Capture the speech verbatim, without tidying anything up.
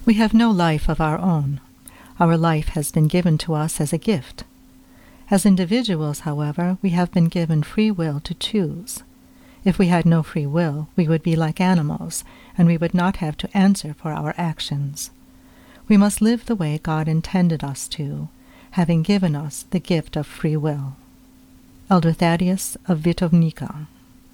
We have no life of our own. Our life has been given to us as a gift. As individuals, however, we have been given free will to choose. If we had no free will, we would be like animals, and we would not have to answer for our actions. We must live the way God intended us to, having given us the gift of free will. Elder Thaddeus of Vitovnica.